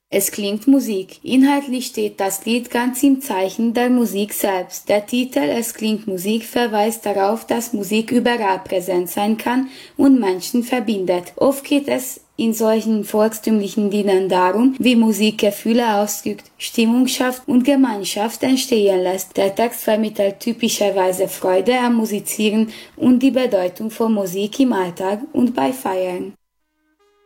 Es klingt Musik. Inhaltlich steht das Lied ganz im Zeichen der Musik selbst. Der Titel Es klingt Musik verweist darauf, dass Musik überall präsent sein kann und Menschen verbindet. Oft geht es in solchen volkstümlichen Liedern darum, wie Musik Gefühle ausdrückt, Stimmung schafft und Gemeinschaft entstehen lässt. Der Text vermittelt typischerweise Freude am Musizieren und die Bedeutung von Musik im Alltag und bei Feiern.